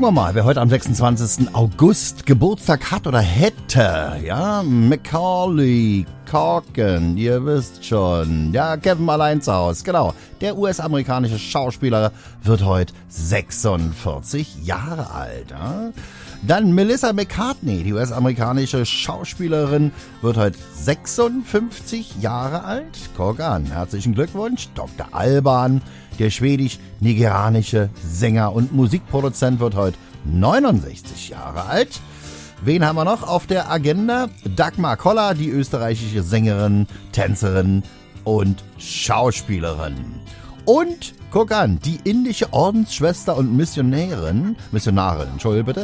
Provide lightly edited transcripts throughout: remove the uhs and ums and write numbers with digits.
Gucken wir mal, wer heute am 26. August Geburtstag hat oder hätte. Ja, Macaulay Culkin, ihr wisst schon. Ja, Kevin allein zu Hause, genau. Der US-amerikanische Schauspieler wird heute 46 Jahre alt. Ja? Dann Melissa McCartney, die US-amerikanische Schauspielerin, wird heute 56 Jahre alt. Guck an, herzlichen Glückwunsch. Dr. Alban, der schwedisch-nigerianische Sänger und Musikproduzent, wird heute 69 Jahre alt. Wen haben wir noch auf der Agenda? Dagmar Koller, die österreichische Sängerin, Tänzerin und Schauspielerin. Und, guck an, die indische Ordensschwester und Missionarin, Entschuldigung bitte.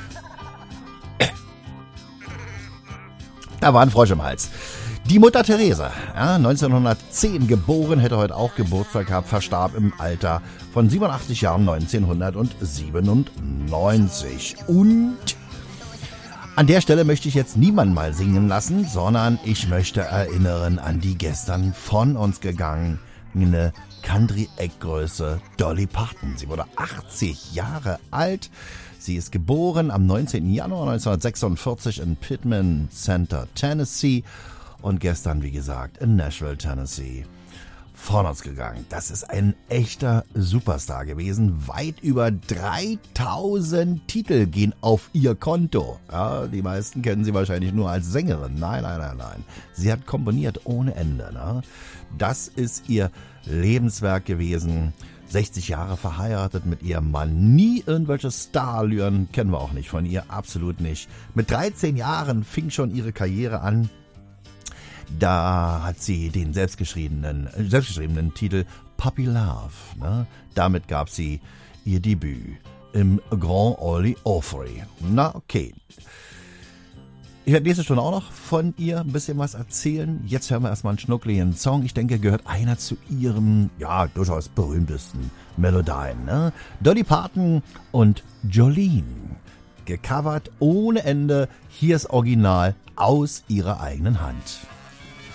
Da war ein Frosch im Hals. Die Mutter Teresa, ja, 1910 geboren, hätte heute auch Geburtstag gehabt, verstarb im Alter von 87 Jahren 1997. Und an der Stelle möchte ich jetzt niemanden mal singen lassen, sondern ich möchte erinnern an die gestern von uns gegangene Country-Eckgröße Dolly Parton. Sie wurde 80 Jahre alt. Sie ist geboren am 19. Januar 1946 in Pittman Center, Tennessee. Und gestern, wie gesagt, in Nashville, Tennessee, von uns gegangen. Das ist ein echter Superstar gewesen. Weit über 3000 Titel gehen auf ihr Konto. Ja, die meisten kennen sie wahrscheinlich nur als Sängerin. Nein. Sie hat komponiert ohne Ende. Ne? Das ist ihr Lebenswerk gewesen. 60 Jahre verheiratet mit ihrem Mann. Nie irgendwelche Starallüren, kennen wir auch nicht von ihr, absolut nicht. Mit 13 Jahren fing schon ihre Karriere an. Da hat sie den selbstgeschriebenen Titel Puppy Love. Ne? Damit gab sie ihr Debüt im Grand Ole Opry. Na okay. Ich werde nächste Stunde auch noch von ihr ein bisschen was erzählen. Jetzt hören wir erstmal einen schnuckligen Song. Ich denke, gehört einer zu ihrem, ja, durchaus berühmtesten Melodien. Ne? Dolly Parton und Jolene. Gecovert ohne Ende. Hier ist Original aus ihrer eigenen Hand.